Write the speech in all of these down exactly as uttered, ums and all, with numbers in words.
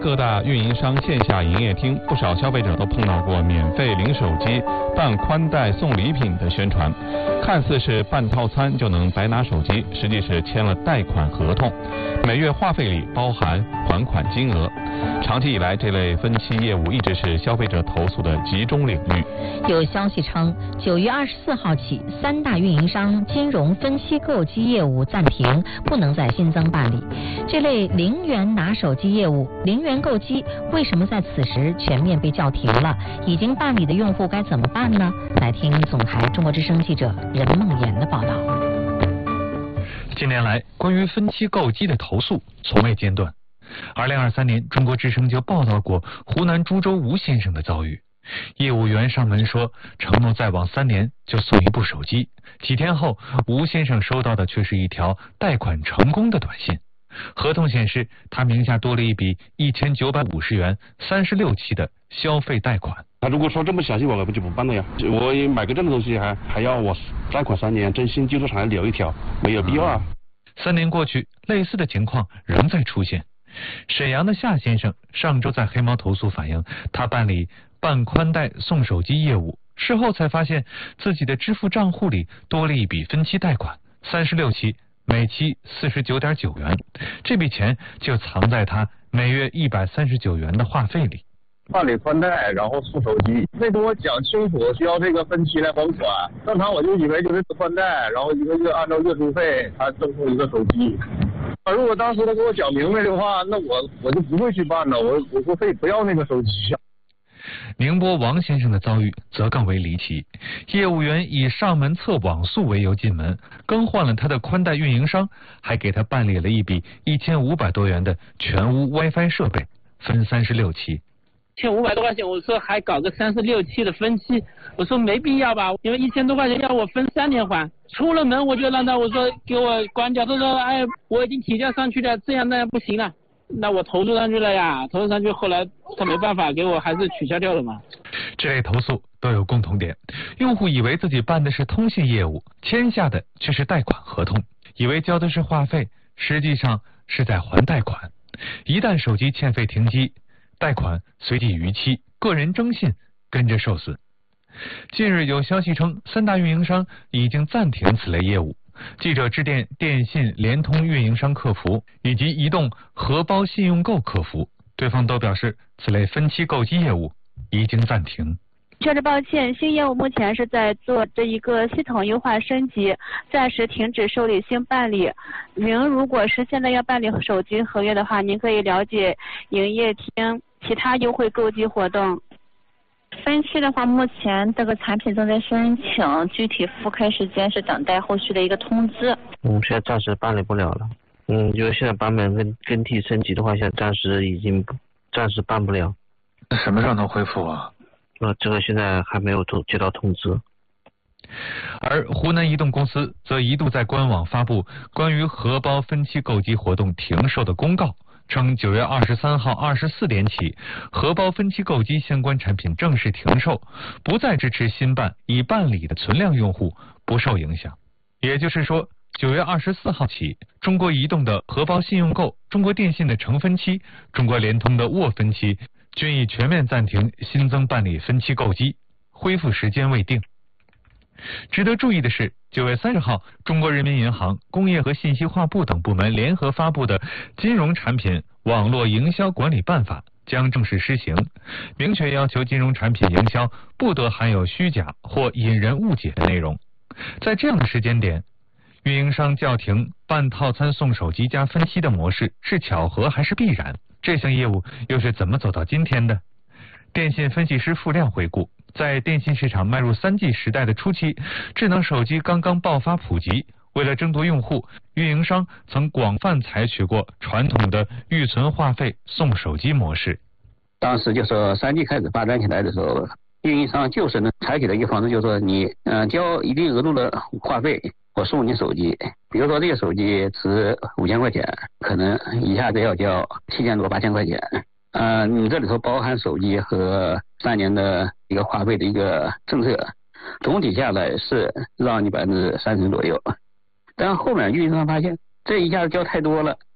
各大运营商线下营业厅，不少消费者都碰到过免费领手机、办宽带送礼品的宣传，看似是办套餐就能白拿手机，实际是签了贷款合同，每月话费里包含还款金额。长期以来，这类分期业务一直是消费者投诉的集中领域。 有消息称，九月二十四号起，三大运营商金融分期购机业务暂停，不能再新增办理。这类零元拿手机业务、零元购机为什么在此时全面被叫停了？已经办理的用户该怎么办呢？来听总台中国之声记者任梦妍的报道。 近年来，关于分期购机的投诉从未间断。二零二三年，中国之声就报道过湖南株洲吴先生的遭遇。业务员上门说，承诺再往三年就送一部手机。几天后，吴先生收到的却是一条贷款成功的短信。合同显示，他名下多了一笔一千九百五十元三十六期的消费贷款。 他如果说这么详细，我就不办了呀。我买个这种东西还还要我贷款三年，征信记录上还留一条，没有必要啊。 三年过去，类似的情况仍在出现。沈阳的夏先生上周在黑猫投诉反映，他办理办宽带送手机业务，事后才发现自己的支付账户里多了一笔分期贷款，三十六期，每期四十九点九元，这笔钱就藏在他每月一百三十九元的话费里。 办理宽带，然后送手机，没跟我讲清楚需要这个分期来还款。正常我就以为就是宽带，然后一个月按照月租费，他赠送一个手机。如果当时他给我讲明白的话，那我我就不会去办了，我我说非不要那个手机。 宁波王先生的遭遇则更为离奇，业务员以上门测网速为由进门，更换了他的宽带运营商，还给他办理了一笔一千五百多元的全屋 WiFi 设备，分三十六期。 一千五百多块钱，我说还搞个三十六期的分期，我说没必要吧，因为一千多块钱要我分三年还。出了门我就让他我说给我关掉，他说哎我已经提交上去了，这样那样不行了，那我投诉上去了呀，投诉上去后来他没办法给我还是取消掉了嘛。 这类投诉都有共同点，用户以为自己办的是通信业务，签下的却是贷款合同，以为交的是话费，实际上是在还贷款。一旦手机欠费停机，贷款随即逾期，个人征信跟着受损。近日有消息称，三大运营商已经暂停此类业务。记者致电电信、联通运营商客服以及移动荷包信用购客服，对方都表示此类分期购机业务已经暂停。 确实抱歉，新业务目前是在做这一个系统优化升级，暂时停止受理新办理。您如果是现在要办理手机合约的话，您可以了解营业厅其他优惠购机活动。 分期的话，目前这个产品正在申请，具体复开时间是等待后续的一个通知。 嗯，现在暂时办理不了了。嗯，因为现在版本跟更替升级的话，现在暂时已经暂时办不了。 那什么时候能恢复啊？ 呃，这个现在还没有通接到通知。 而湖南移动公司则一度在官网发布关于荷包分期购机活动停售的公告，称九月二十三号二十四点起，荷包分期购机相关产品正式停售，不再支持新办已办理的存量用户不受影响。也就是说，九月二十四号起，中国移动的荷包信用购、中国电信的成分期、中国联通的握分期均已全面暂停新增办理分期购机，恢复时间未定。值得注意的是，九月三十号，中国人民银行、工业和信息化部等部门联合发布的《金融产品网络营销管理办法》将正式施行，明确要求金融产品营销不得含有虚假或引人误解的内容。在这样的时间点，运营商叫停办套餐送手机加分期的模式是巧合还是必然？这项业务又是怎么走到今天的？电信分析师付亮回顾，在电信市场迈入 三 G 时代的初期，智能手机刚刚爆发普及，为了争夺用户，运营商曾广泛采取过传统的预存话费送手机模式。 当时就说 三 G 开始发展起来的时候，运营商就是呢采取的一个方式，就是说你嗯、呃、交一定额度的话费，我送你手机。比如说这个手机值五千块钱，可能一下子要交七千多八千块钱。呃，你这里头包含手机和三年的一个话费的一个政策，总体下来是让你百分之三十左右。但后面运营商发现这一下子交太多了，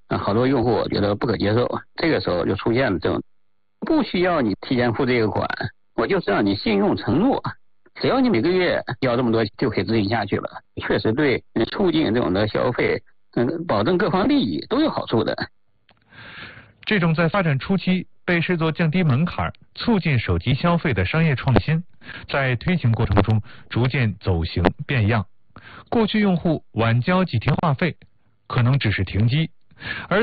啊，好多用户觉得不可接受，这个时候就出现了这种，不需要你提前付这个款，我就是让你信用承诺，只要你每个月交这么多就可以执行下去了，确实对促进这种的消费，嗯，保证各方利益都有好处的。 这种在发展初期被视作降低门槛、促进手机消费的商业创新，在推行过程中逐渐走形变样。过去用户晚交几天话费，可能只是停机，而